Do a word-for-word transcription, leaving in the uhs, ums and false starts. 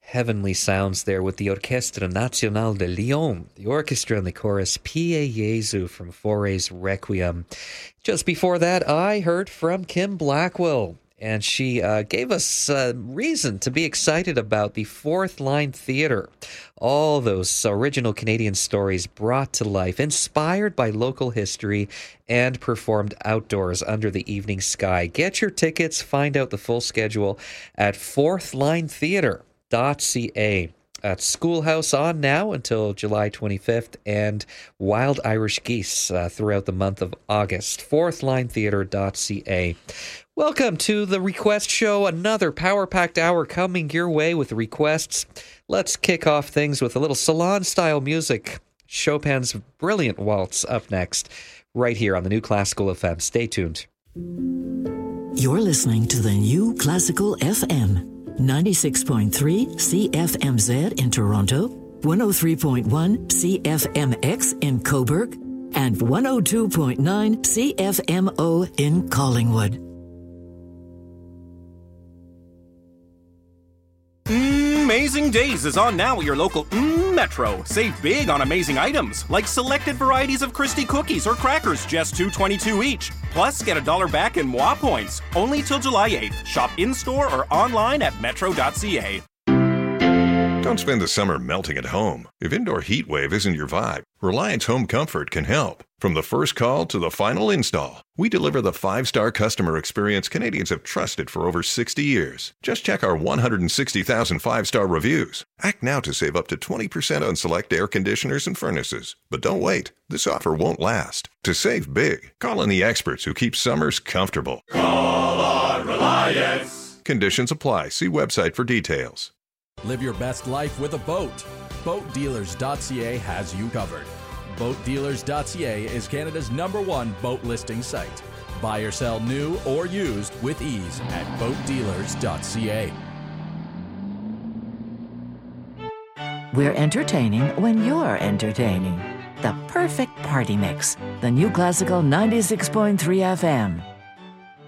heavenly sounds there with the Orchestra Nacional de Lyon, the orchestra and the chorus Pie Jesu from Fauré's Requiem. Just before that, I heard from Kim Blackwell, and she uh, gave us a reason to be excited about the Fourth Line Theatre. All those original Canadian stories brought to life, inspired by local history, and performed outdoors under the evening sky. Get your tickets, find out the full schedule at fourth line theatre dot c a. At Schoolhouse on now until July twenty-fifth, and Wild Irish Geese uh, throughout the month of August. fourth line theatre dot c a. Welcome to the Request Show, another power-packed hour coming your way with requests. Let's kick off things with a little salon-style music. Chopin's Brilliant Waltz up next, right here on the New Classical F M. Stay tuned. You're listening to the New Classical F M. ninety-six point three C F M Z in Toronto, one oh three point one C F M X in Cobourg, and one oh two point nine C F M O in Collingwood. Amazing Days is on now at your local mm, Metro. Save big on amazing items, like selected varieties of Christie cookies or crackers, just two dollars and twenty-two cents each. Plus, get a dollar back in Moi points. Only till July eighth. Shop in-store or online at metro dot c a. Don't spend the summer melting at home. If indoor heat wave isn't your vibe, Reliance Home Comfort can help. From the first call to the final install, we deliver the five-star customer experience Canadians have trusted for over sixty years. Just check our one hundred sixty thousand five-star reviews. Act now to save up to twenty percent on select air conditioners and furnaces. But don't wait. This offer won't last. To save big, call on the experts who keep summers comfortable. Call on Reliance. Conditions apply. See website for details. Live your best life with a boat. boat dealers dot c a has you covered. boat dealers dot c a is Canada's number one boat listing site. Buy or sell new or used with ease at boat dealers dot c a. We're entertaining when you're entertaining. The perfect party mix. The New Classical ninety-six point three F M.